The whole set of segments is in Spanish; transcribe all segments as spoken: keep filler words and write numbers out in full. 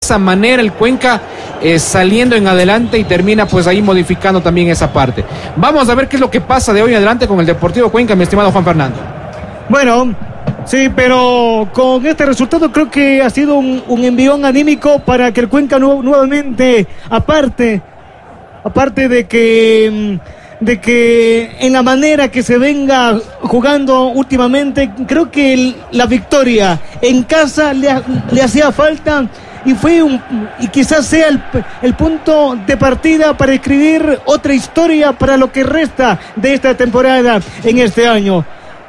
esa manera el Cuenca eh, saliendo en adelante y termina pues ahí modificando también esa parte. Vamos a ver qué es lo que pasa de hoy en adelante con el Deportivo Cuenca, mi estimado Juan Fernando. Bueno, sí, pero con este resultado creo que ha sido un, un envión anímico para que el Cuenca nu- nuevamente, aparte, aparte de que... de que en la manera que se venga jugando últimamente, creo que el, la victoria en casa le, le hacía falta y fue un, y quizás sea el, el punto de partida para escribir otra historia para lo que resta de esta temporada en este año.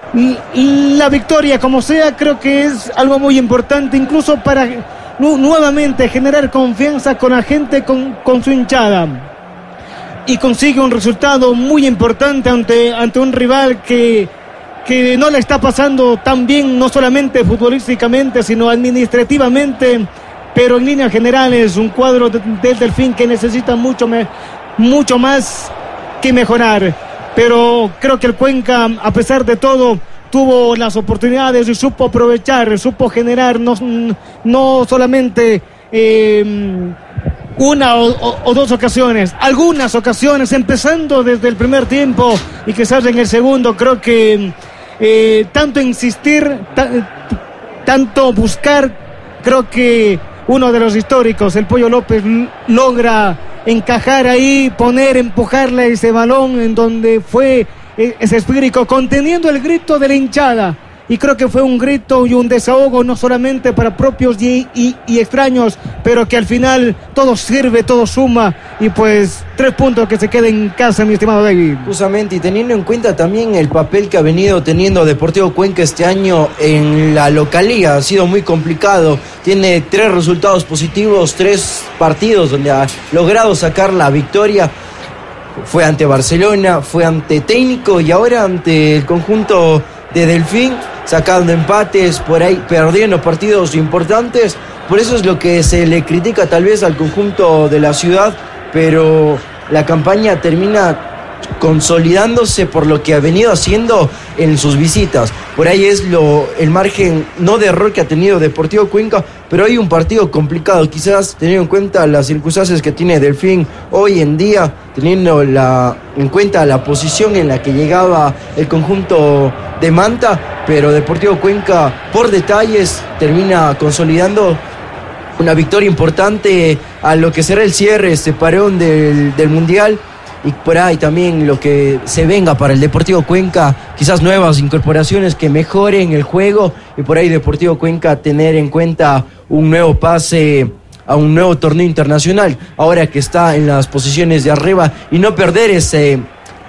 Y la victoria, como sea, creo que es algo muy importante, incluso para nu- nuevamente generar confianza con la gente, con, con su hinchada. Y consigue un resultado muy importante ante, ante un rival que, que no le está pasando tan bien, no solamente futbolísticamente, sino administrativamente, pero en líneas generales un cuadro de, del Delfín que necesita mucho, me, mucho más que mejorar. Pero creo que el Cuenca, a pesar de todo, tuvo las oportunidades y supo aprovechar, supo generar no, no solamente... Eh, una o, o, o dos ocasiones, algunas ocasiones, empezando desde el primer tiempo y quizás en el segundo. Creo que eh, tanto insistir, ta, tanto buscar, creo que uno de los históricos, el Pollo López, l- logra encajar ahí, poner, empujarle ese balón en donde fue eh, ese espíritu, conteniendo el grito de la hinchada. Y creo que fue un grito y un desahogo no solamente para propios y, y, y extraños, pero que al final todo sirve, todo suma. Y pues tres puntos que se queden en casa, mi estimado David. Justamente, y teniendo en cuenta también el papel que ha venido teniendo Deportivo Cuenca este año en la localía, ha sido muy complicado. Tiene tres resultados positivos, tres partidos donde ha logrado sacar la victoria. Fue ante Barcelona, fue ante Técnico y ahora ante el conjunto de Delfín, sacando empates, por ahí perdiendo partidos importantes. Por eso es lo que se le critica tal vez al conjunto de la ciudad, pero la campaña termina consolidándose por lo que ha venido haciendo en sus visitas. Por ahí es lo el margen no de error que ha tenido Deportivo Cuenca, pero hay un partido complicado, quizás teniendo en cuenta las circunstancias que tiene Delfín hoy en día, teniendo la, en cuenta la posición en la que llegaba el conjunto de Manta, pero Deportivo Cuenca por detalles termina consolidando una victoria importante a lo que será el cierre, este parón del, del Mundial. Y por ahí también lo que se venga para el Deportivo Cuenca, quizás nuevas incorporaciones que mejoren el juego, y por ahí Deportivo Cuenca tener en cuenta un nuevo pase a un nuevo torneo internacional, ahora que está en las posiciones de arriba, y no perder ese,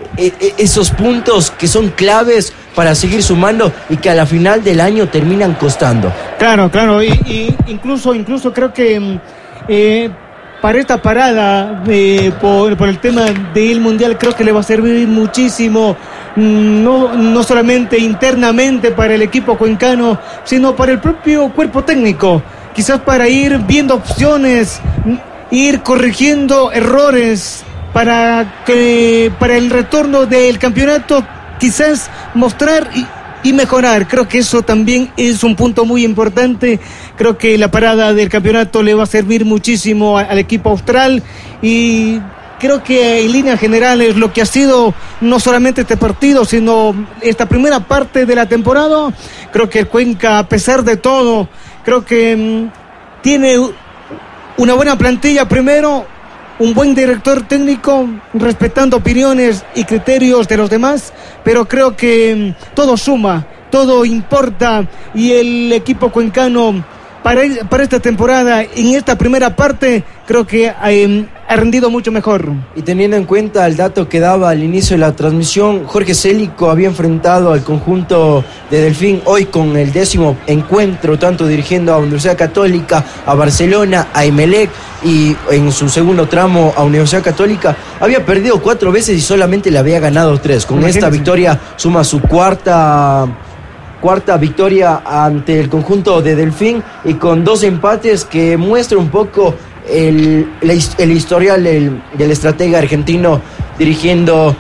esos puntos que son claves para seguir sumando y que a la final del año terminan costando. Claro, claro, y, y incluso, incluso creo que... Eh, para esta parada eh, por, por el tema del Mundial, creo que le va a servir muchísimo, no, no solamente internamente para el equipo cuencano, sino para el propio cuerpo técnico, quizás para ir viendo opciones, ir corrigiendo errores, para que para el retorno del campeonato quizás mostrar y y mejorar. Creo que eso también es un punto muy importante. Creo que la parada del campeonato le va a servir muchísimo a, al equipo austral, y creo que en líneas generales lo que ha sido no solamente este partido, sino esta primera parte de la temporada, creo que el Cuenca, a pesar de todo, creo que mmm, tiene una buena plantilla primero, un buen director técnico, respetando opiniones y criterios de los demás, pero creo que todo suma, todo importa, y el equipo cuencano para, para esta temporada, en esta primera parte, creo que eh, ha rendido mucho mejor. Y teniendo en cuenta el dato que daba al inicio de la transmisión, Jorge Célico había enfrentado al conjunto de Delfín hoy con el décimo encuentro, tanto dirigiendo a Universidad Católica, a Barcelona, a Emelec, y en su segundo tramo a Universidad Católica. Había perdido cuatro veces y solamente le había ganado tres. Con Imagínense. Esta victoria suma su cuarta... cuarta victoria ante el conjunto de Delfín, y con dos empates que muestra un poco el, el historial del, del estratega argentino dirigiendo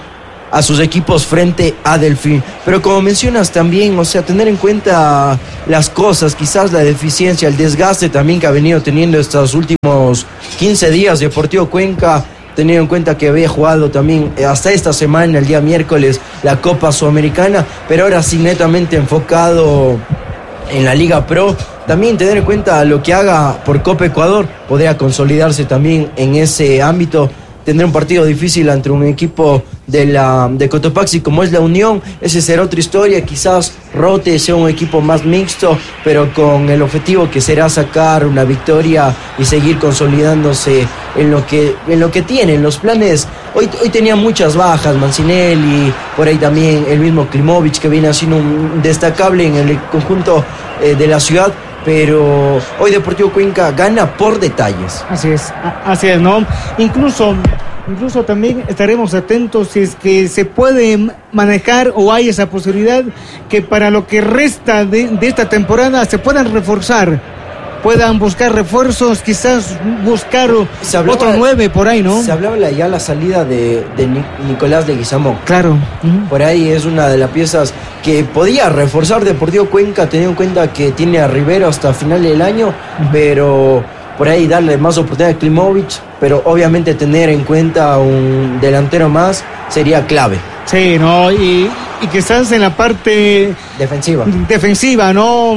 a sus equipos frente a Delfín. Pero como mencionas también, o sea, tener en cuenta las cosas, quizás la deficiencia, el desgaste también que ha venido teniendo estos últimos quince días Deportivo Cuenca, teniendo en cuenta que había jugado también hasta esta semana, el día miércoles, la Copa Sudamericana, pero ahora sí netamente enfocado en la Liga Pro. También tener en cuenta lo que haga por Copa Ecuador, podría consolidarse también en ese ámbito. Tendrá un partido difícil ante un equipo de la de Cotopaxi como es la Unión. Esa será otra historia, quizás rote, sea un equipo más mixto, pero con el objetivo que será sacar una victoria y seguir consolidándose en lo que en lo que tienen los planes. Hoy, hoy tenía muchas bajas, Mancinelli, por ahí también el mismo Klimovic, que viene haciendo un destacable en el conjunto eh, de la ciudad. Pero hoy Deportivo Cuenca gana por detalles. Así es, así es, ¿no? Incluso, incluso también estaremos atentos si es que se puede manejar o hay esa posibilidad que para lo que resta de, de esta temporada se puedan reforzar, puedan buscar refuerzos, quizás buscar hablaba, otro nueve por ahí, ¿no? Se hablaba ya la salida de, de Nicolás Leguizamón. Claro. Uh-huh. Por ahí es una de las piezas que podía reforzar Deportivo Cuenca, teniendo en cuenta que tiene a Rivero hasta final del año, uh-huh. pero por ahí darle más oportunidad a Klimovic, pero obviamente tener en cuenta un delantero más sería clave. Sí, ¿no? Y, y quizás en la parte defensiva, defensiva, ¿no?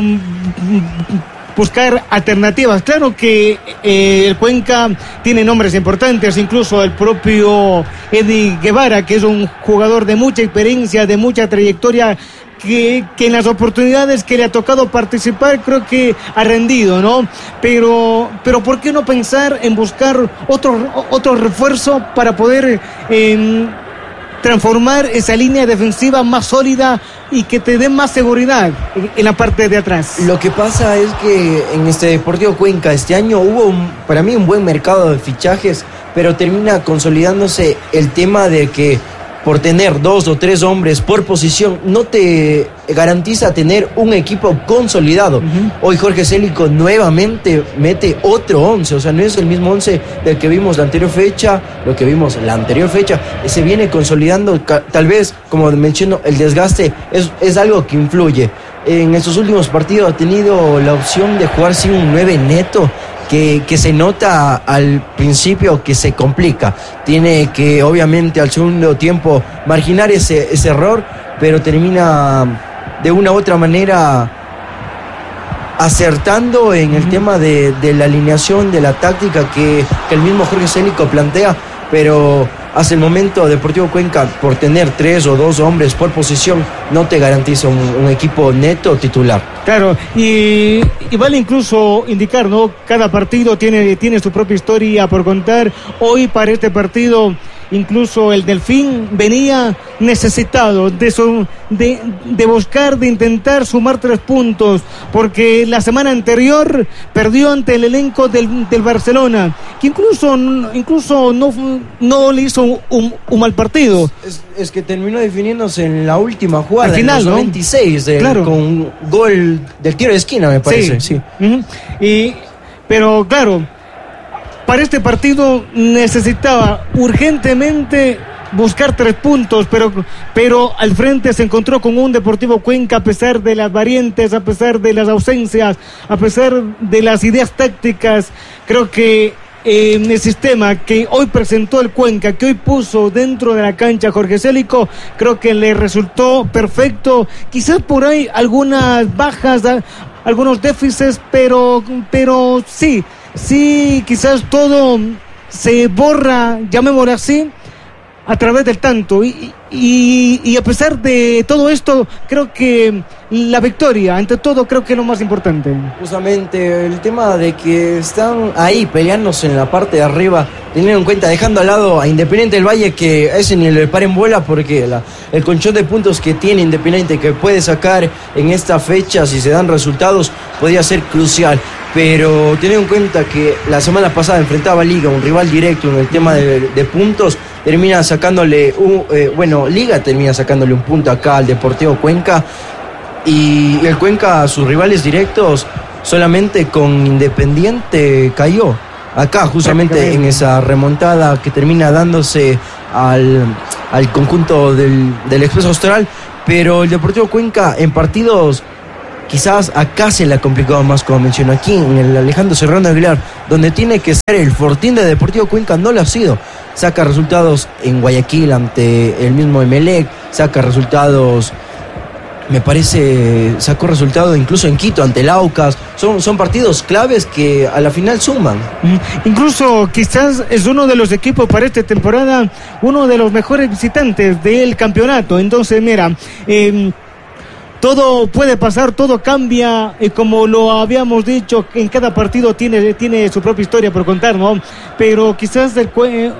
Buscar alternativas. Claro que eh, el Cuenca tiene nombres importantes, incluso el propio Eddie Guevara, que es un jugador de mucha experiencia, de mucha trayectoria, que, que en las oportunidades que le ha tocado participar creo que ha rendido, ¿no? Pero, pero ¿por qué no pensar en buscar otro, otro refuerzo para poder eh, transformar esa línea defensiva más sólida y que te dé más seguridad en la parte de atrás? Lo que pasa es que en este Deportivo Cuenca este año hubo un, para mí un buen mercado de fichajes, pero termina consolidándose el tema de que por tener dos o tres hombres por posición no te garantiza tener un equipo consolidado. Uh-huh. Hoy Jorge Célico nuevamente mete otro once, o sea, no es el mismo once del que vimos la anterior fecha, lo que vimos la anterior fecha, se viene consolidando, tal vez, como menciono, el desgaste es, es algo que influye. En estos últimos partidos ha tenido la opción de jugar sin un nueve neto, Que, que se nota al principio que se complica. Tiene que, obviamente, al segundo tiempo marginar ese, ese error, pero termina de una u otra manera acertando en el uh-huh. tema de, de la alineación, de la táctica que, que el mismo Jorge Célico plantea, pero hasta el momento Deportivo Cuenca, por tener tres o dos hombres por posición, no te garantiza un, un equipo neto titular. Claro, y, y vale incluso indicar, ¿no? Cada partido tiene, tiene su propia historia por contar. Hoy para este partido, incluso el Delfín venía necesitado de, su, de, de buscar, de intentar sumar tres puntos, porque la semana anterior perdió ante el elenco del, del Barcelona, que incluso, incluso no, no le hizo un, un mal partido. Es, es que terminó definiéndose en la última jugada, al final, en los veintiséis, ¿no? Claro. Con un gol del tiro de esquina, me parece. Sí, sí. Uh-huh. Y, pero claro, para este partido necesitaba urgentemente buscar tres puntos, pero, pero al frente se encontró con un Deportivo Cuenca, a pesar de las variantes, a pesar de las ausencias, a pesar de las ideas tácticas. Creo que eh, el sistema que hoy presentó el Cuenca, que hoy puso dentro de la cancha Jorge Célico, creo que le resultó perfecto. Quizás por ahí algunas bajas, algunos déficits, pero, pero sí, sí, quizás todo se borra, llamémoslo así, a través del tanto. Y, y, y a pesar de todo esto, creo que la victoria, ante todo, creo que es lo más importante. Justamente el tema de que están ahí peleándose en la parte de arriba, teniendo en cuenta, dejando al lado a Independiente del Valle, que a ese ni le paren bola, porque la, el colchón de puntos que tiene Independiente, que puede sacar en esta fecha, si se dan resultados, podría ser crucial. Pero teniendo en cuenta que la semana pasada enfrentaba a Liga, un rival directo en el tema de, de puntos, termina sacándole un, eh, bueno, Liga termina sacándole un punto acá al Deportivo Cuenca, y el Cuenca a sus rivales directos solamente con Independiente cayó acá, justamente en esa remontada que termina dándose al, al conjunto del, del Expreso Austral, pero el Deportivo Cuenca en partidos quizás acá se le ha complicado más, como mencionó aquí, en el Alejandro Serrano Aguilar, donde tiene que ser el fortín de Deportivo Cuenca, no lo ha sido. Saca resultados en Guayaquil ante el mismo Emelec, saca resultados, me parece, sacó resultados incluso en Quito ante el Aucas. Son, son partidos claves que a la final suman. Incluso quizás es uno de los equipos para esta temporada, uno de los mejores visitantes del campeonato. Entonces, mira, eh, todo puede pasar, todo cambia, y como lo habíamos dicho, en cada partido tiene, tiene su propia historia por contar, ¿no? Pero quizás el, eh,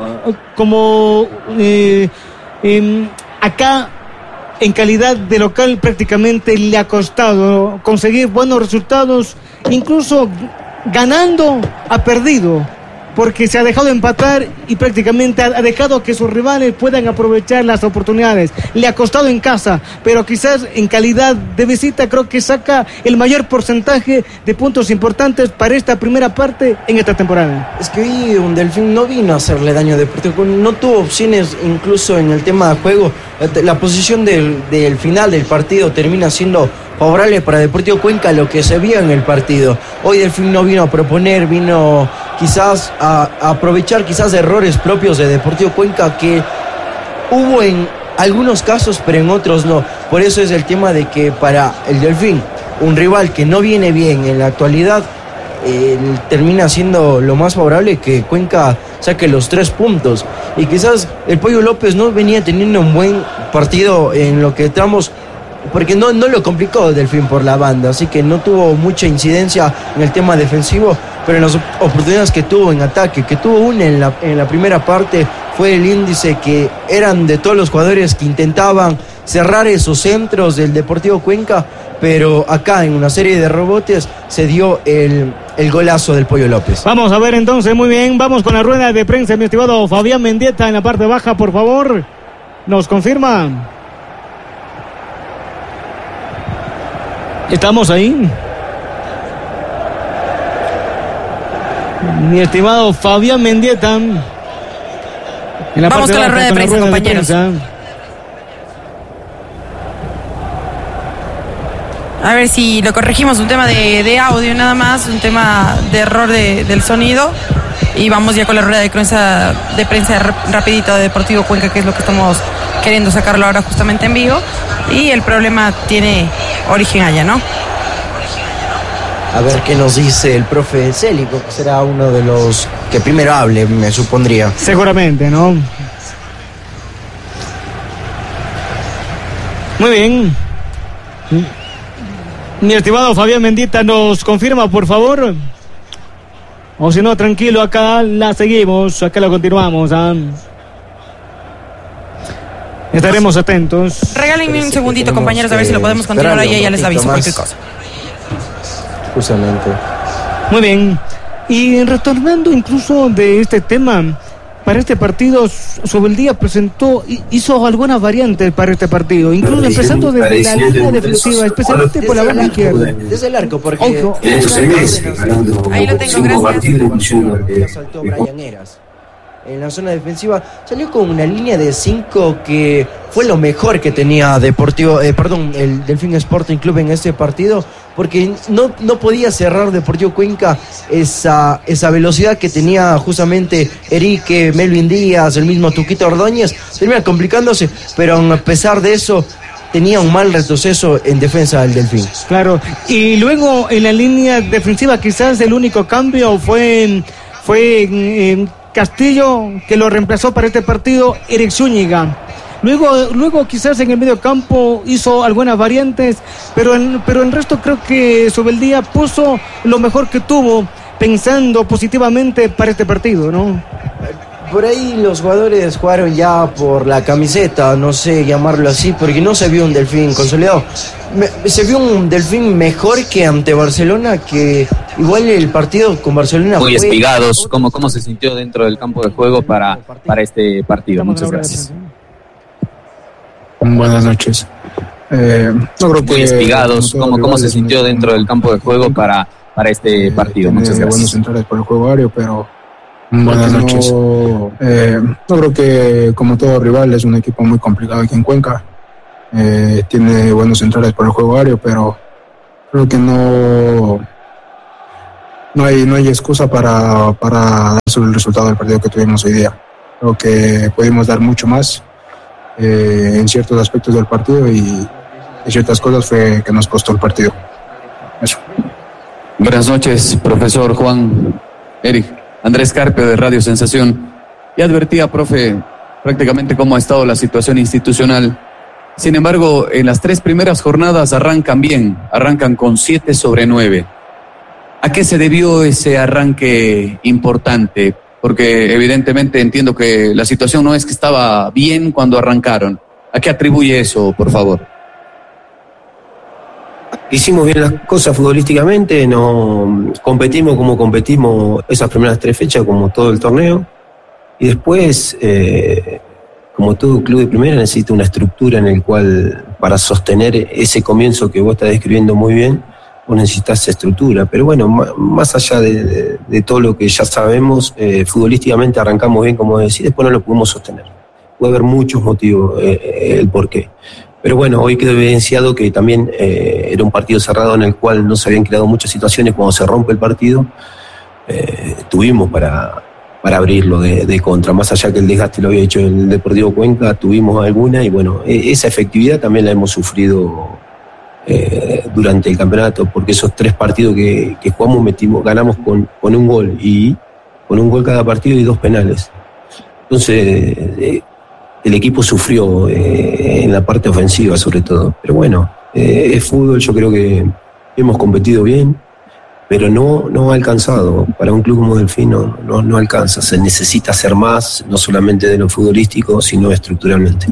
como eh, eh, acá en calidad de local prácticamente le ha costado conseguir buenos resultados, incluso ganando ha perdido, porque se ha dejado empatar y prácticamente ha dejado que sus rivales puedan aprovechar las oportunidades. Le ha costado en casa, pero quizás en calidad de visita creo que saca el mayor porcentaje de puntos importantes para esta primera parte en esta temporada. Es que hoy un Delfín no vino a hacerle daño a Deportivo, no tuvo opciones incluso en el tema de juego. La posición del, del final del partido termina siendo favorable para Deportivo Cuenca, lo que se vio en el partido. Hoy Delfín no vino a proponer, vino quizás a, a aprovechar quizás errores propios de Deportivo Cuenca que hubo en algunos casos, pero en otros no. Por eso es el tema de que para el Delfín, un rival que no viene bien en la actualidad, eh, termina siendo lo más favorable que Cuenca saque los tres puntos. Y quizás el Pollo López no venía teniendo un buen partido en lo que entramos, porque no, no lo complicó Delfín por la banda, así que no tuvo mucha incidencia en el tema defensivo, pero en las oportunidades que tuvo en ataque, que tuvo una en la, en la primera parte, fue el índice que eran de todos los jugadores que intentaban cerrar esos centros del Deportivo Cuenca, pero acá en una serie de rebotes se dio el, el golazo del Pollo López. Vamos a ver entonces, muy bien, vamos con la rueda de prensa, mi estimado Fabián Mendieta, en la parte baja, por favor, nos confirma. ¿Estamos ahí? Mi estimado Fabián Mendieta. En la Vamos con la rueda de prensa, compañeros. De prensa. A ver si lo corregimos, un tema de, de audio nada más, un tema de error de, del sonido. Y vamos ya con la rueda de prensa, de prensa rapidito de Deportivo Cuenca, que es lo que estamos queriendo sacarlo ahora justamente en vivo. Y el problema tiene origen allá, ¿no? A ver qué nos dice el profe Célico, que será uno de los que primero hable, me supondría. Seguramente, ¿no? Muy bien. Mi estimado Fabián Mendieta, ¿nos confirma, por favor? O si no, tranquilo, acá la seguimos, acá la continuamos, ¿ah? Estaremos atentos. Regálenme un segundito, compañeros, a ver si lo podemos continuar ahí y ya les aviso cualquier cosa. Justamente. Muy bien. Y retornando incluso de este tema, para este partido, Sobeldía presentó, hizo algunas variantes para este partido, incluso empezando desde la línea defensiva, especialmente por la banda izquierda. Desde el arco, porque Ojo. Ahí lo tengo, gracias. Saltó Brian Eras en la zona defensiva, salió con una línea de cinco que fue lo mejor que tenía Deportivo, eh, perdón, el Delfín Sporting Club en este partido, porque no, no podía cerrar Deportivo Cuenca esa, esa velocidad que tenía justamente Erique, Melvin Díaz, el mismo Tuquito Ordóñez, termina complicándose, pero a pesar de eso tenía un mal retroceso en defensa del Delfín. Claro, y luego en la línea defensiva quizás el único cambio fue, fue eh, Castillo, que lo reemplazó para este partido, Eric Zúñiga. Luego, luego quizás en el medio campo hizo algunas variantes, pero en, pero en resto creo que Sobeldía puso lo mejor que tuvo, pensando positivamente para este partido, ¿no? Por ahí los jugadores jugaron ya por la camiseta, no sé llamarlo así, porque no se vio un Delfín consolidado. Me, se vio un Delfín mejor que ante Barcelona, que igual el partido con Barcelona muy fue... espigados. ¿Cómo, ¿Cómo se sintió dentro del campo de juego para, para este partido? Muchas gracias. Buenas noches. Eh, no creo muy que espigados. ¿Cómo, ¿Cómo se sintió dentro del campo de juego para, para este partido? Muchas gracias. Buenos centrales por el juego aéreo, pero Buenas noches. No, eh, no creo que, como todo rival, es un equipo muy complicado aquí en Cuenca. Eh, tiene buenos centrales por el juego aéreo, pero creo que no no hay no hay excusa para, para dar sobre el resultado del partido que tuvimos hoy día. Creo que pudimos dar mucho más eh, en ciertos aspectos del partido y en ciertas cosas fue que nos costó el partido. Eso. Buenas noches, profesor Juan. Eric. Andrés Carpio de Radio Sensación. Ya advertía, profe, prácticamente cómo ha estado la situación institucional. Sin embargo, en las tres primeras jornadas arrancan bien, arrancan con siete sobre nueve. ¿A qué se debió ese arranque importante? Porque evidentemente entiendo que la situación no es que estaba bien cuando arrancaron. ¿A qué atribuye eso, por favor? Hicimos bien las cosas futbolísticamente, no competimos como competimos esas primeras tres fechas, como todo el torneo. Y después, eh, como todo club de primera, necesita una estructura en el cual, para sostener ese comienzo que vos estás describiendo muy bien, vos necesitas estructura. Pero bueno, más allá de, de, de todo lo que ya sabemos, eh, futbolísticamente arrancamos bien, como decís, después no lo pudimos sostener. Puede haber muchos motivos eh, el por qué. Pero bueno, hoy quedó evidenciado que también eh, era un partido cerrado en el cual no se habían creado muchas situaciones. Cuando se rompe el partido, eh, tuvimos para, para abrirlo de, de contra. Más allá que el desgaste lo había hecho el Deportivo Cuenca, tuvimos alguna y bueno, esa efectividad también la hemos sufrido eh, durante el campeonato, porque esos tres partidos que, que jugamos metimos, ganamos con, con un gol y con un gol cada partido y dos penales. Entonces... Eh, el equipo sufrió eh, en la parte ofensiva sobre todo, pero bueno, eh, es fútbol, yo creo que hemos competido bien, pero no, no ha alcanzado, para un club como Delfín no, no, no alcanza, se necesita hacer más, no solamente de lo futbolístico, sino estructuralmente.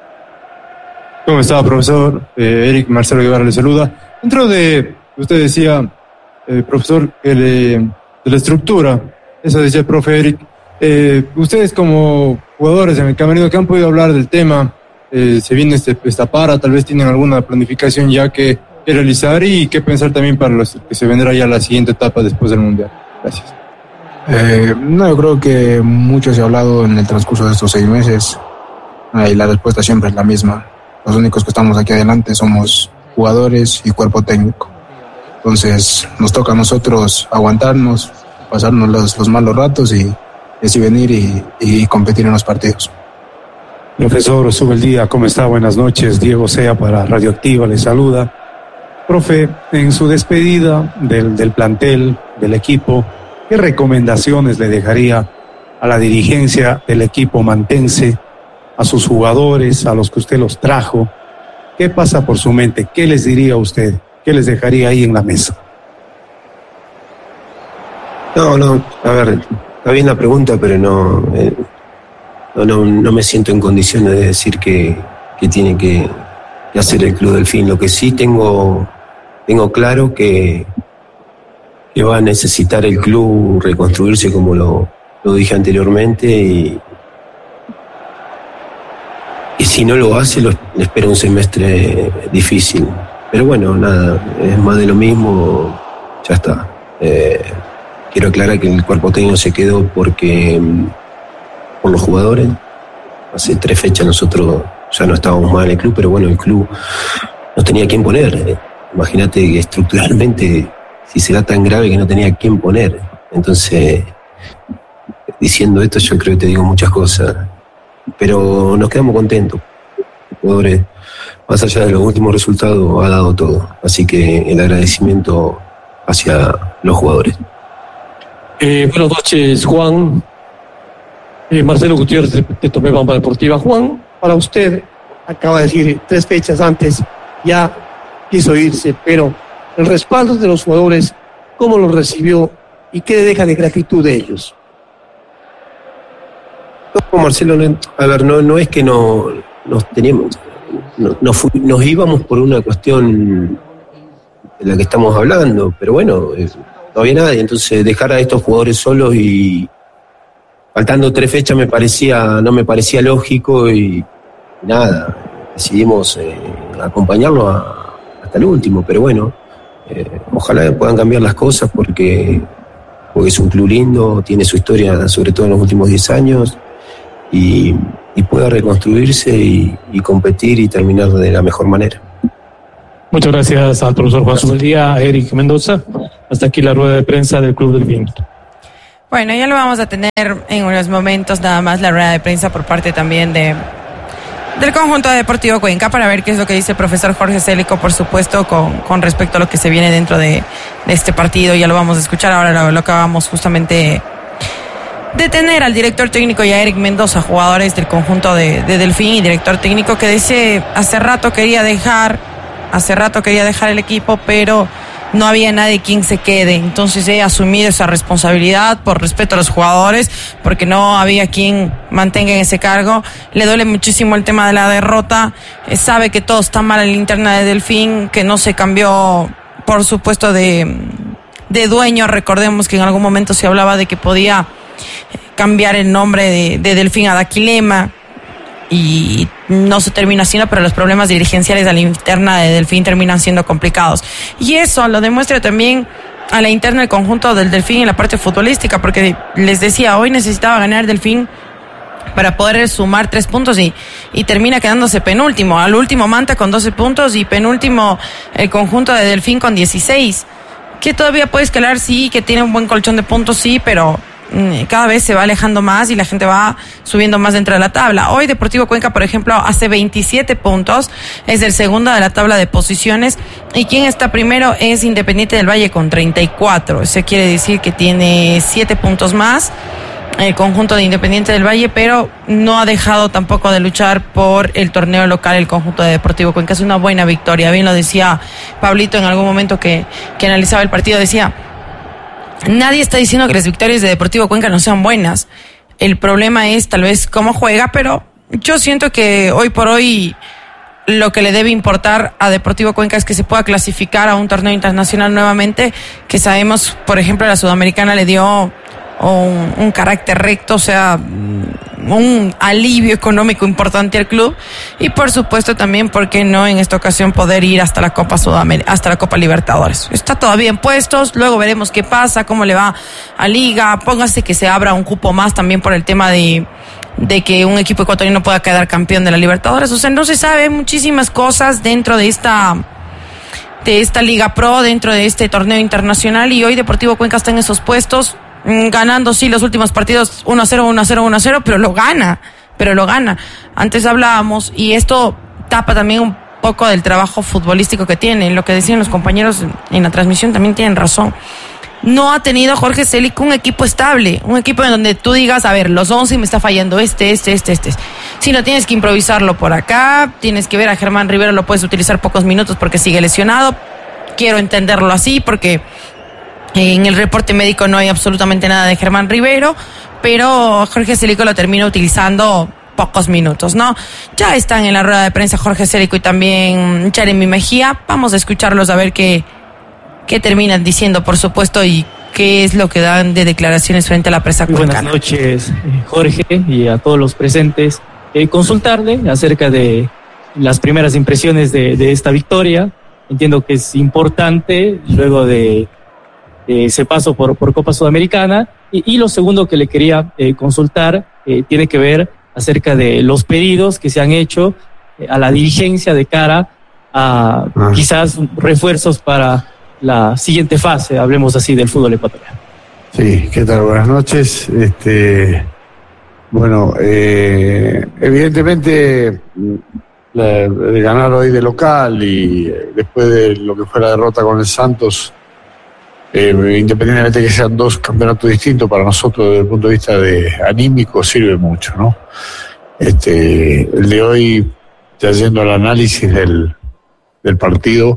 ¿Cómo está, profesor? Eh, Eric Marcelo Guevara le saluda. Dentro de, usted decía, eh, profesor, que le, de la estructura, eso decía el profe Eric, eh, ustedes como jugadores en el que han venido, que han podido hablar del tema, eh, se viene este, esta para, tal vez tienen alguna planificación ya que, que realizar y qué pensar también para los que se vendrá ya la siguiente etapa después del Mundial. Gracias. Eh, no, yo creo que mucho se ha hablado en el transcurso de estos seis meses eh, y la respuesta siempre es la misma. Los únicos que estamos aquí adelante somos jugadores y cuerpo técnico. Entonces nos toca a nosotros aguantarnos, pasarnos los, los malos ratos y así venir y, y competir en los partidos. Profesor, sube el día, ¿cómo está? Buenas noches, Diego Sea para Radioactiva, le saluda. Profe, en su despedida del, del plantel, del equipo, ¿qué recomendaciones le dejaría a la dirigencia del equipo mantense, a sus jugadores, a los que usted los trajo? ¿Qué pasa por su mente? ¿Qué les diría usted? ¿Qué les dejaría ahí en la mesa? No, no, a ver... Está bien la pregunta, pero no, eh, no, no, no me siento en condiciones de decir que, que tiene que, que hacer el Club Delfín. Lo que sí tengo, tengo claro que, que va a necesitar el club reconstruirse, como lo, lo dije anteriormente, y, y si no lo hace, lo, le espera un semestre difícil. Pero bueno, nada, es más de lo mismo, ya está. Eh, Quiero aclarar que el cuerpo técnico se quedó porque por los jugadores. Hace tres fechas nosotros ya no estábamos más en el club, pero bueno, el club no tenía quién poner. Imagínate que estructuralmente, si será tan grave que no tenía quién poner. Entonces, diciendo esto, yo creo que te digo muchas cosas. Pero nos quedamos contentos. Los jugadores, más allá de los últimos resultados, ha dado todo. Así que el agradecimiento hacia los jugadores. Eh, buenas noches, Juan. Eh, Marcelo Gutiérrez de, de Tomé Bamba Deportiva. Juan, para usted, acaba de decir tres fechas antes, ya quiso irse, pero el respaldo de los jugadores, ¿cómo lo recibió y qué deja de gratitud de ellos? No, Marcelo, no, a ver, no, no es que no nos teníamos, no, no fu, nos íbamos por una cuestión de la que estamos hablando, pero bueno, eh, no había nadie, entonces dejar a estos jugadores solos y faltando tres fechas me parecía, no me parecía lógico y nada, decidimos eh, acompañarlo a, hasta el último, pero bueno, eh, ojalá puedan cambiar las cosas porque porque es un club lindo, tiene su historia, sobre todo en los últimos diez años, y, y pueda reconstruirse y, y competir y terminar de la mejor manera. Muchas gracias al profesor Juan Zubeldía, Eric Mendoza. Hasta aquí la rueda de prensa del Club Delfín. Bueno, ya lo vamos a tener en unos momentos nada más la rueda de prensa por parte también de del conjunto deportivo Cuenca para ver qué es lo que dice el profesor Jorge Célico, por supuesto, con, con respecto a lo que se viene dentro de, de este partido. Ya lo vamos a escuchar, ahora lo, lo acabamos justamente de tener al director técnico y a Eric Mendoza, jugadores del conjunto de, de Delfín y director técnico que dice hace rato quería dejar, hace rato quería dejar el equipo, pero no había nadie quien se quede, entonces he asumido esa responsabilidad por respeto a los jugadores, porque no había quien mantenga en ese cargo. Le duele muchísimo el tema de la derrota, eh, sabe que todo está mal en la interna de Delfín, que no se cambió, por supuesto, de, de dueño. Recordemos que en algún momento se hablaba de que podía cambiar el nombre de, de Delfín a Daquilema, y no se termina haciendo, pero los problemas dirigenciales a la interna de Delfín terminan siendo complicados. Y eso lo demuestra también a la interna del conjunto del Delfín en la parte futbolística, porque les decía, hoy necesitaba ganar Delfín para poder sumar tres puntos y, y termina quedándose penúltimo. Al último Manta con doce puntos y penúltimo el conjunto de Delfín con dieciséis. Que todavía puede escalar, sí, que tiene un buen colchón de puntos, sí, pero cada vez se va alejando más y la gente va subiendo más dentro de la tabla. Hoy Deportivo Cuenca, por ejemplo, hace veintisiete puntos, es el segundo de la tabla de posiciones, y quien está primero es Independiente del Valle con treinta y cuatro. Eso quiere decir que tiene siete puntos más el conjunto de Independiente del Valle, pero no ha dejado tampoco de luchar por el torneo local el conjunto de Deportivo Cuenca. Es una buena victoria. Bien lo decía Pablito en algún momento que, que analizaba el partido, decía: nadie está diciendo que las victorias de Deportivo Cuenca no sean buenas. El problema es tal vez cómo juega, pero yo siento que hoy por hoy lo que le debe importar a Deportivo Cuenca es que se pueda clasificar a un torneo internacional nuevamente, que sabemos, por ejemplo, la Sudamericana le dio un, un carácter recto, o sea, un alivio económico importante al club, y por supuesto también, ¿por qué no en esta ocasión poder ir hasta la Copa Sudamérica, hasta la Copa Libertadores? Está todavía en puestos, luego veremos qué pasa, cómo le va a Liga. Póngase que se abra un cupo más también por el tema de de que un equipo ecuatoriano pueda quedar campeón de la Libertadores. O sea, no se sabe, muchísimas cosas dentro de esta de esta Liga Pro, dentro de este torneo internacional, y hoy Deportivo Cuenca está en esos puestos, ganando sí los últimos partidos uno a cero, uno a cero, uno a cero, pero lo gana, pero lo gana. Antes hablábamos, y esto tapa también un poco del trabajo futbolístico que tiene, lo que decían los compañeros en la transmisión también tienen razón. No ha tenido Jorge Célico un equipo estable, un equipo en donde tú digas, a ver, los once me está fallando este, este, este, este. Si no, tienes que improvisarlo por acá, tienes que ver a Germán Rivero, lo puedes utilizar pocos minutos porque sigue lesionado. Quiero entenderlo así porque en el reporte médico no hay absolutamente nada de Germán Rivero, pero Jorge Célico lo termina utilizando pocos minutos, ¿no? Ya están en la rueda de prensa Jorge Célico y también Jeremy Mejía. Vamos a escucharlos a ver qué, qué terminan diciendo, por supuesto, y qué es lo que dan de declaraciones frente a la prensa cuencana. Buenas noches, Jorge, y a todos los presentes. Eh, consultarle acerca de las primeras impresiones de, de esta victoria. Entiendo que es importante luego de Eh, ese paso por, por Copa Sudamericana, y, y lo segundo que le quería eh, consultar eh, tiene que ver acerca de los pedidos que se han hecho eh, a la dirigencia de cara a ah. quizás refuerzos para la siguiente fase, hablemos así, del fútbol ecuatoriano. Sí, ¿qué tal? Buenas noches. Este, bueno, eh, evidentemente la, de ganar hoy de local y eh, después de lo que fue la derrota con el Santos, Eh, independientemente de que sean dos campeonatos distintos, para nosotros desde el punto de vista de anímico sirve mucho, ¿no? Este, el de hoy, ya yendo al análisis del, del partido,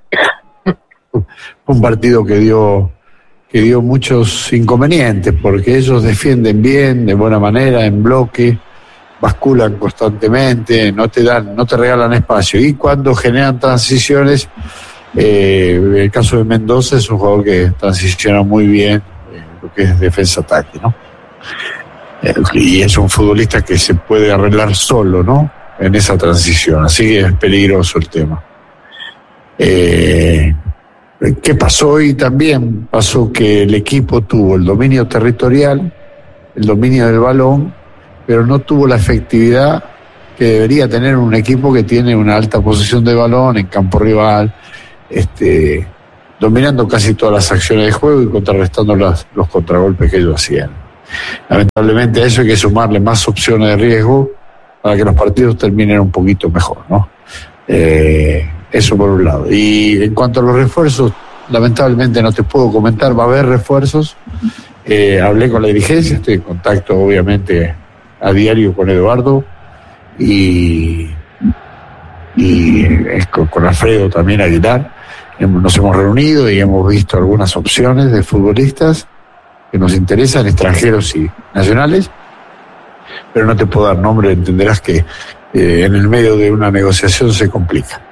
fue un partido que dio que dio muchos inconvenientes, porque ellos defienden bien, de buena manera, en bloque, basculan constantemente, no te dan, no te regalan espacio, y cuando generan transiciones, Eh, el caso de Mendoza es un jugador que transiciona muy bien eh, lo que es defensa-ataque, ¿no? Eh, y es un futbolista que se puede arreglar solo, ¿no? En esa transición, así que es peligroso el tema. Eh, ¿Qué pasó hoy también? Pasó que el equipo tuvo el dominio territorial, el dominio del balón, pero no tuvo la efectividad que debería tener un equipo que tiene una alta posesión de balón en campo rival, este, dominando casi todas las acciones de juego y contrarrestando las, los contragolpes que ellos hacían. Lamentablemente a eso hay que sumarle más opciones de riesgo para que los partidos terminen un poquito mejor, ¿no? Eh, eso por un lado. Y en cuanto a los refuerzos, lamentablemente no te puedo comentar, va a haber refuerzos. Eh, hablé con la dirigencia, estoy en contacto obviamente a diario con Eduardo y, y eh, con, con Alfredo también Aguilar. Nos hemos reunido y hemos visto algunas opciones de futbolistas que nos interesan, extranjeros y nacionales, pero no te puedo dar nombre, entenderás que eh, en el medio de una negociación se complica.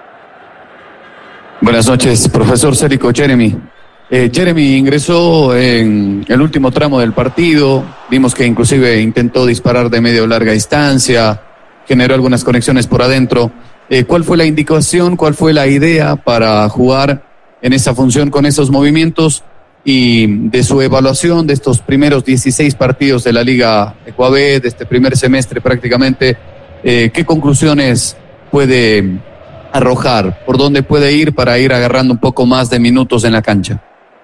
Buenas noches, profesor Cérico. Jeremy. Eh, Jeremy ingresó en el último tramo del partido, vimos que inclusive intentó disparar de medio larga distancia, generó algunas conexiones por adentro. Eh, ¿Cuál fue la indicación, cuál fue la idea para jugar en esa función con esos movimientos? Y de su evaluación de estos primeros dieciséis partidos de la Liga Ecuabet, de este primer semestre prácticamente, eh, ¿qué conclusiones puede arrojar? ¿Por dónde puede ir para ir agarrando un poco más de minutos en la cancha?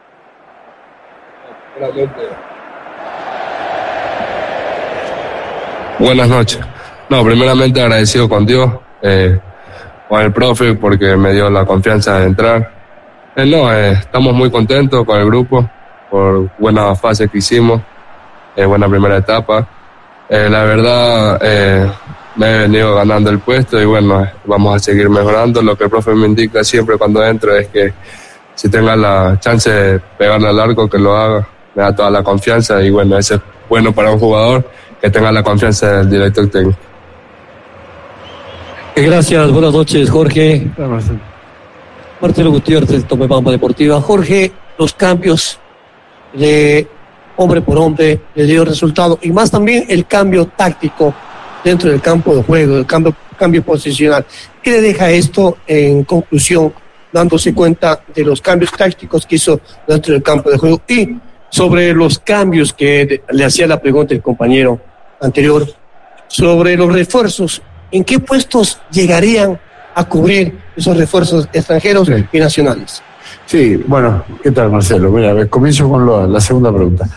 Buenas noches. No, primeramente agradecido con Dios, eh, con el profe porque me dio la confianza de entrar. Eh, no, eh, estamos muy contentos con el grupo por buena fase que hicimos, eh, buena primera etapa. Eh, la verdad, eh, me he venido ganando el puesto y bueno, vamos a seguir mejorando. Lo que el profe me indica siempre cuando entro es que si tenga la chance de pegarle al arco, que lo haga. Me da toda la confianza y bueno, eso es bueno para un jugador, que tenga la confianza del director técnico. Gracias, buenas noches, Jorge. Marcelo Gutiérrez, de Tomebamba Deportiva. Jorge, los cambios de hombre por hombre le dio resultado y más también el cambio táctico dentro del campo de juego, el cambio, cambio posicional. ¿Qué le deja esto en conclusión, dándose cuenta de los cambios tácticos que hizo dentro del campo de juego? Y sobre los cambios que de, le hacía la pregunta el compañero anterior, sobre los refuerzos, ¿en qué puestos llegarían a cubrir esos refuerzos extranjeros sí. y nacionales? Sí, bueno, ¿qué tal, Marcelo? Mira, comienzo con lo, la segunda pregunta.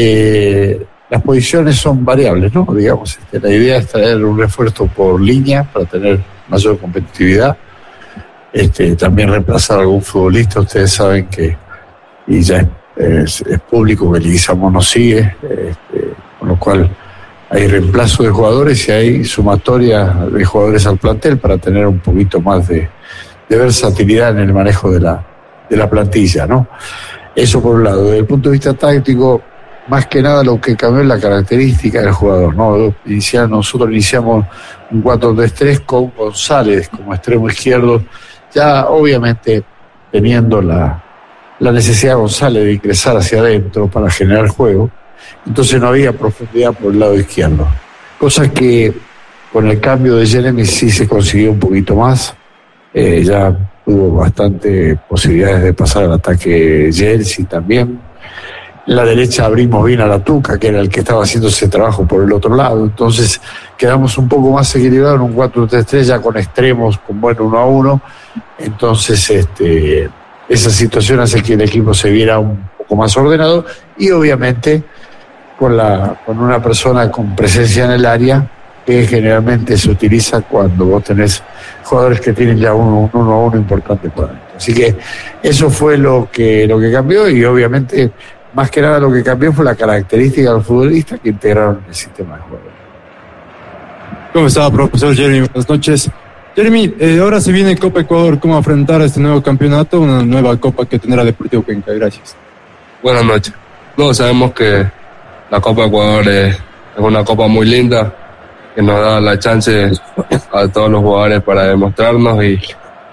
Eh, las posiciones son variables, ¿no? Digamos, este, la idea es traer un refuerzo por línea para tener mayor competitividad. Este, también reemplazar a algún futbolista. Ustedes saben que, y ya es, es, es público, que el Leguizamón nos sigue, este, con lo cual hay reemplazo de jugadores y hay sumatoria de jugadores al plantel para tener un poquito más de, de versatilidad en el manejo de la, de la plantilla, ¿no? Eso por un lado. Desde el punto de vista táctico, más que nada lo que cambió es la característica del jugador, ¿no? Iniciar, nosotros iniciamos un cuatro tres tres con González como extremo izquierdo, ya obviamente teniendo la, la necesidad de González de ingresar hacia adentro para generar juego. Entonces no había profundidad por el lado izquierdo, cosa que con el cambio de Jeremy sí se consiguió un poquito más. Eh, ya tuvo bastante posibilidades de pasar al ataque Chelsea también. En la derecha abrimos bien a la Tuca, que era el que estaba haciendo ese trabajo por el otro lado. Entonces quedamos un poco más equilibrados en un cuatro tres tres ya con extremos, con buen uno a uno. Entonces este, esa situación hace que el equipo se viera un poco más ordenado y obviamente con, la, con una persona con presencia en el área, que generalmente se utiliza cuando vos tenés jugadores que tienen ya un, un uno a uno importante por adentro. Así que eso fue lo que, lo que cambió y obviamente más que nada lo que cambió fue la característica de los futbolistas que integraron el sistema de juego. ¿Cómo está, profesor Jeremy? Buenas noches. Jeremy, eh, ahora se viene Copa Ecuador, ¿cómo afrontar este nuevo campeonato, una nueva copa que tendrá Deportivo Cuenca? Gracias. Buenas noches. No, sabemos que la Copa Ecuador es, es una copa muy linda, que nos da la chance a todos los jugadores para demostrarnos y,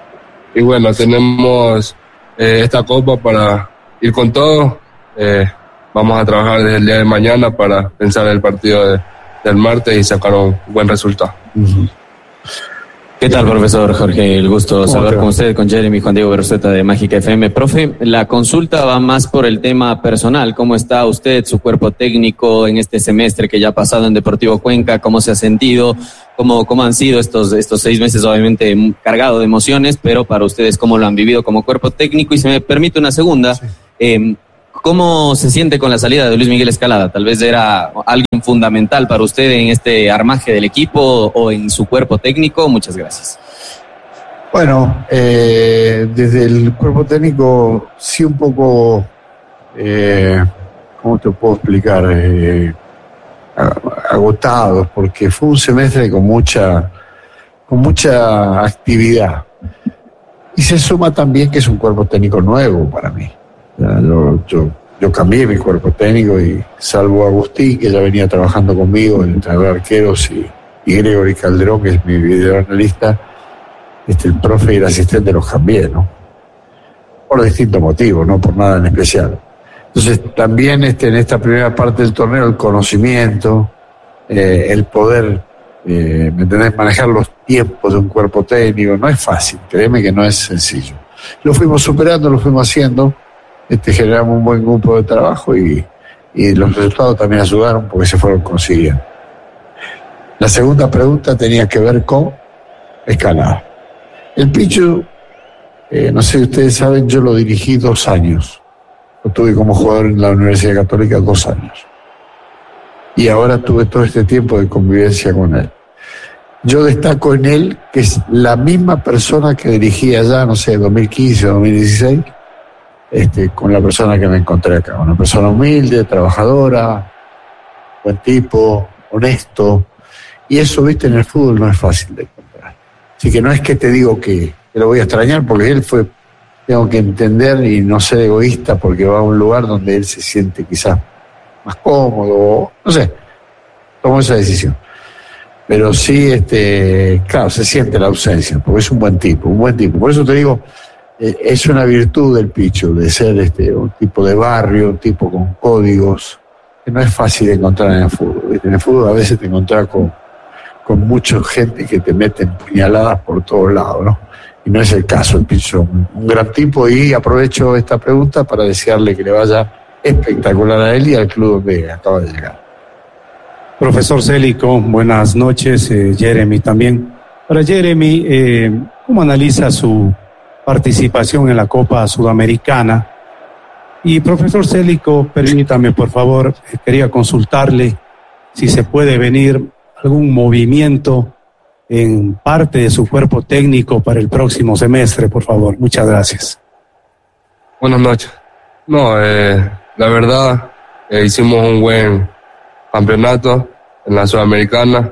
y bueno, tenemos eh, esta copa para ir con todo. Eh, vamos a trabajar desde el día de mañana para pensar el partido de, del martes y sacar un buen resultado. Uh-huh. ¿Qué tal, profesor Jorge? El gusto de saludar con usted, con Jeremy, Juan Diego Berroseta de Mágica F M. Profe, la consulta va más por el tema personal. ¿Cómo está usted, su cuerpo técnico en este semestre que ya ha pasado en Deportivo Cuenca? ¿Cómo se ha sentido? ¿Cómo, cómo han sido estos, estos seis meses, obviamente cargado de emociones, pero para ustedes, cómo lo han vivido como cuerpo técnico? Y si me permite una segunda, sí. eh, ¿cómo se siente con la salida de Luis Miguel Escalada? Tal vez era alguien fundamental para usted en este armaje del equipo o en su cuerpo técnico. Muchas gracias. Bueno, eh, desde el cuerpo técnico sí un poco, eh, ¿cómo te puedo explicar? Eh, agotados, porque fue un semestre con mucha, con mucha actividad. Y se suma también que es un cuerpo técnico nuevo para mí. Yo, yo, yo cambié mi cuerpo técnico y salvo a Agustín, que ya venía trabajando conmigo, el entrenador de arqueros, y, y Gregory Calderón, que es mi videoanalista, este, el profe y el asistente los cambié, ¿no? Por distintos motivos, no por nada en especial. Entonces también este, en esta primera parte del torneo el conocimiento, eh, el poder, eh, ¿me entendés?, manejar los tiempos de un cuerpo técnico, no es fácil, créeme que no es sencillo. Lo fuimos superando, lo fuimos haciendo. Este, generamos un buen grupo de trabajo y, y los resultados también ayudaron porque se fueron consiguiendo. La segunda pregunta tenía que ver con Escalada. El Pichu, eh, no sé si ustedes saben, yo lo dirigí dos años. Lo tuve como jugador en la Universidad Católica dos años. Y ahora tuve todo este tiempo de convivencia con él. Yo destaco en él que es la misma persona que dirigía ya, no sé, dos mil quince, dos mil dieciséis, Este, con la persona que me encontré acá, una persona humilde, trabajadora, buen tipo, honesto, y eso, viste, en el fútbol no es fácil de encontrar. Así que no es que te digo que, que lo voy a extrañar, porque él fue, tengo que entender y no ser egoísta, porque va a un lugar donde él se siente quizás más cómodo, no sé, tomó esa decisión. Pero sí, este, claro, se siente la ausencia, porque es un buen tipo, un buen tipo. Por eso te digo, es una virtud del Pichu, de ser este, un tipo de barrio, un tipo con códigos, que no es fácil de encontrar en el fútbol. En el fútbol a veces te encontrás con, con mucha gente que te meten puñaladas por todos lados, ¿no? Y no es el caso. El Pichu es un, un gran tipo, y aprovecho esta pregunta para desearle que le vaya espectacular a él y al club donde acaba de llegar. Profesor Célico, buenas noches. eh, Jeremy también. Para Jeremy, eh, ¿cómo analiza su participación en la Copa Sudamericana? Y profesor Célico, permítame por favor, quería consultarle si se puede venir algún movimiento en parte de su cuerpo técnico para el próximo semestre, por favor. Muchas gracias. Buenas noches. No, eh, la verdad, eh, hicimos un buen campeonato en la Sudamericana.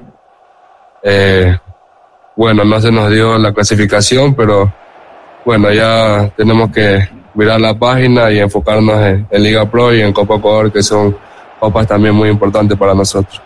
Eh, bueno, no se nos dio la clasificación, pero bueno, ya tenemos que mirar la página y enfocarnos en, en Liga Pro y en Copa Ecuador, que son copas también muy importantes para nosotros.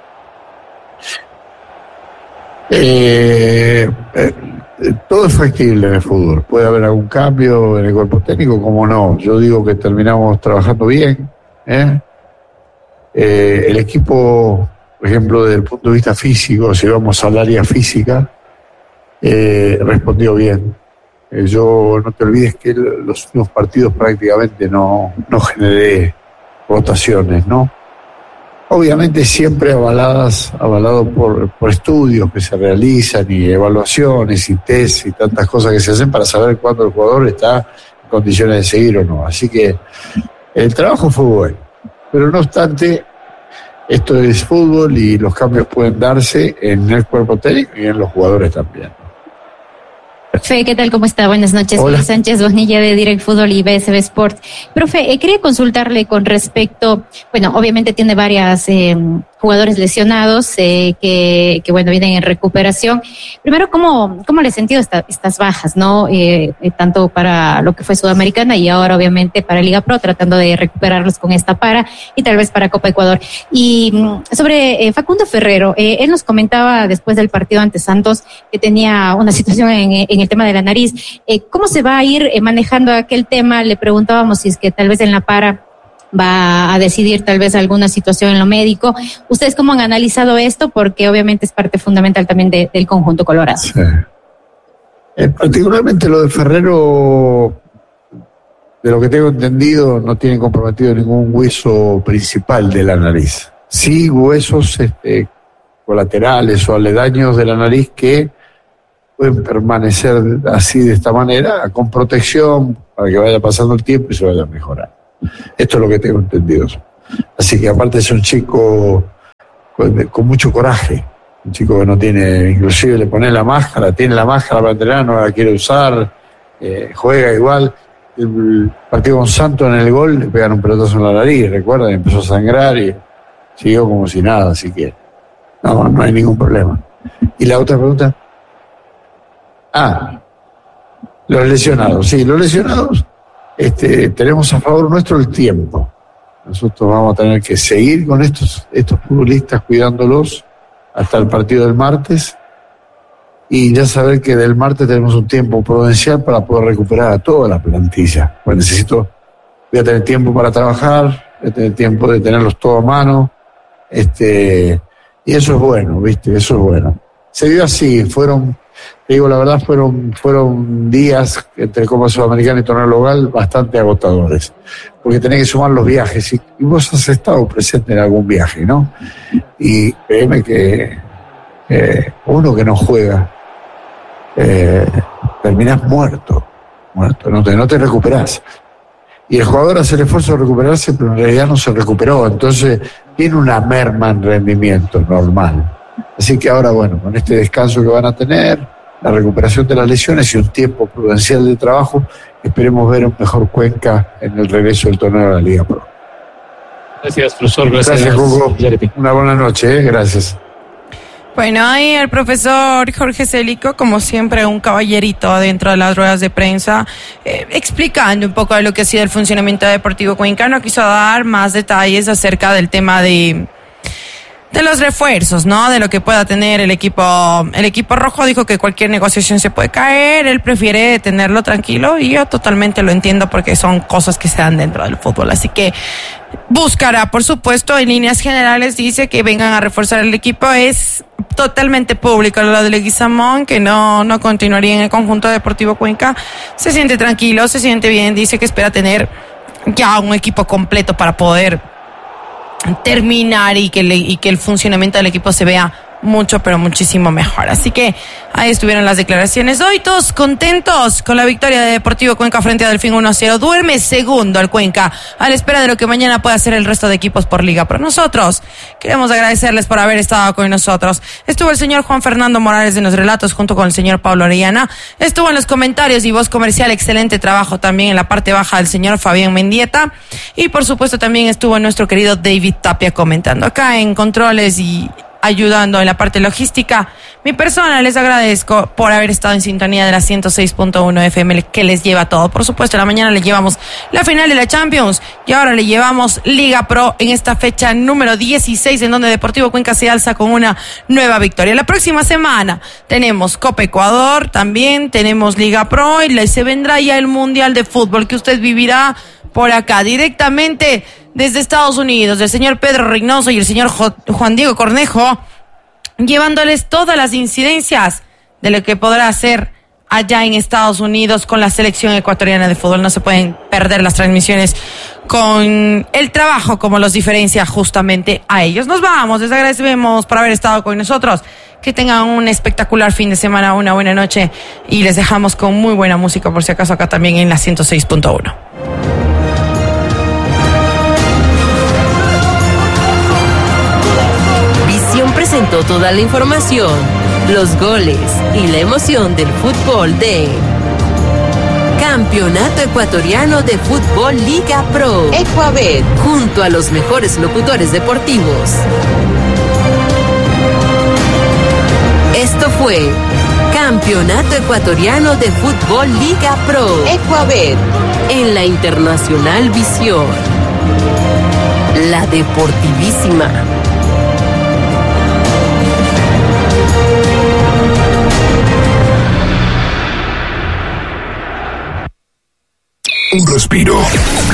Eh, eh, todo es factible en el fútbol. Puede haber algún cambio en el cuerpo técnico, como no. Yo digo que terminamos trabajando bien. ¿eh? Eh, el equipo, por ejemplo, desde el punto de vista físico, si vamos al área física, eh, respondió bien. Yo, no te olvides que los últimos partidos prácticamente no, no generé rotaciones, ¿no? Obviamente siempre avaladas, avalado por, por estudios que se realizan y evaluaciones y test y tantas cosas que se hacen para saber cuándo el jugador está en condiciones de seguir o no. Así que el trabajo fue bueno. Pero no obstante, esto es fútbol y los cambios pueden darse en el cuerpo técnico y en los jugadores también. Profe, ¿qué tal? ¿Cómo está? Buenas noches. Hola. Luis Sánchez Bonilla de Direct Fútbol y B S B Sport. Profe, eh, quería consultarle con respecto, bueno, obviamente tiene varias eh, jugadores lesionados eh, que, que, bueno, vienen en recuperación. Primero, ¿cómo, cómo le he sentido esta, estas bajas, no? Eh, eh, tanto para lo que fue Sudamericana y ahora, obviamente, para Liga Pro, tratando de recuperarlos con esta para y tal vez para Copa Ecuador. Y mm, sobre eh, Facundo Ferrero, eh, él nos comentaba después del partido ante Santos que tenía una situación en, en el tema de la nariz. Eh, ¿Cómo se va a ir eh, manejando aquel tema? Le preguntábamos si es que tal vez en la para va a decidir tal vez alguna situación en lo médico. ¿Ustedes cómo han analizado esto? Porque obviamente es parte fundamental también de, del conjunto colorado. Sí. Eh, particularmente lo de Ferrero, de lo que tengo entendido, no tienen comprometido ningún hueso principal de la nariz. Sí, huesos este, colaterales o aledaños de la nariz que pueden permanecer así de esta manera, con protección, para que vaya pasando el tiempo y se vaya a mejorar. Esto es lo que tengo entendido. Así que aparte es un chico con, con mucho coraje, un chico que no tiene, inclusive le pone la máscara, tiene la máscara para entrenar, no la quiere usar, eh, juega igual. El partido con Santos en el gol le pegan un pelotazo en la nariz, recuerda, y empezó a sangrar y siguió como si nada, así que no, no hay ningún problema. ¿Y la otra pregunta? Ah, los lesionados. Sí, los lesionados, este, tenemos a favor nuestro el tiempo. Nosotros vamos a tener que seguir con estos, estos futbolistas cuidándolos hasta el partido del martes y ya saber que del martes tenemos un tiempo prudencial para poder recuperar a toda la plantilla. Pues necesito, voy a tener tiempo para trabajar, voy a tener tiempo de tenerlos todos a mano, este, y eso es bueno, ¿viste? Eso es bueno. Se dio así, fueron, te digo la verdad, fueron, fueron días entre Copa Sudamericana y torneo local bastante agotadores, porque tenés que sumar los viajes, y, y vos has estado presente en algún viaje, ¿no? Y créeme que eh, uno que no juega, eh, terminás muerto, muerto, no te, no te recuperás. Y el jugador hace el esfuerzo de recuperarse, pero en realidad no se recuperó, entonces tiene una merma en rendimiento normal. Así que ahora, bueno, con este descanso que van a tener, la recuperación de las lesiones y un tiempo prudencial de trabajo, esperemos ver un mejor Cuenca en el regreso del torneo de la Liga Pro. Gracias, profesor. Gracias, gracias Hugo. Una buena noche, ¿eh? Gracias. Bueno, ahí el profesor Jorge Célico, como siempre, un caballerito dentro de las ruedas de prensa, eh, explicando un poco de lo que ha sido el funcionamiento de Deportivo Cuenca. No quiso dar más detalles acerca del tema de... de los refuerzos, ¿no? De lo que pueda tener el equipo, el equipo rojo. Dijo que cualquier negociación se puede caer, él prefiere tenerlo tranquilo y yo totalmente lo entiendo porque son cosas que se dan dentro del fútbol, así que buscará, por supuesto, en líneas generales dice que vengan a reforzar el equipo. Es totalmente público lo de Leguizamón, que no, no continuaría en el conjunto Deportivo Cuenca. Se siente tranquilo, se siente bien, dice que espera tener ya un equipo completo para poder terminar y que, le, y que el funcionamiento del equipo se vea mucho, pero muchísimo mejor. Así que ahí estuvieron las declaraciones. Hoy todos contentos con la victoria de Deportivo Cuenca frente a Delfín uno a cero. Duerme segundo el Cuenca a la espera de lo que mañana pueda hacer el resto de equipos por Liga. Pero nosotros queremos agradecerles por haber estado con nosotros. Estuvo el señor Juan Fernando Morales en los relatos junto con el señor Pablo Orellana. Estuvo en los comentarios y voz comercial. Excelente trabajo también en la parte baja del señor Fabián Mendieta. Y por supuesto también estuvo nuestro querido David Tapia comentando acá en controles y ayudando en la parte logística. Mi persona, les agradezco por haber estado en sintonía de la ciento seis punto uno F M, que les lleva todo. Por supuesto, en la mañana le llevamos la final de la Champions y ahora le llevamos Liga Pro en esta fecha número dieciséis, en donde Deportivo Cuenca se alza con una nueva victoria. La próxima semana tenemos Copa Ecuador, también tenemos Liga Pro y se vendrá ya el Mundial de Fútbol que usted vivirá por acá directamente desde Estados Unidos, del señor Pedro Reynoso y el señor Juan Diego Cornejo, llevándoles todas las incidencias de lo que podrá hacer allá en Estados Unidos con la selección ecuatoriana de fútbol. No se pueden perder las transmisiones con el trabajo como los diferencia justamente a ellos. Nos vamos, les agradecemos por haber estado con nosotros. Que tengan un espectacular fin de semana, una buena noche y les dejamos con muy buena música por si acaso acá también en la ciento seis punto uno. Presentó toda la información, los goles y la emoción del fútbol de Campeonato Ecuatoriano de Fútbol Liga Pro Ecuabet, junto a los mejores locutores deportivos. Esto fue Campeonato Ecuatoriano de Fútbol Liga Pro Ecuabet en la Internacional Visión, la deportivísima. Un respiro.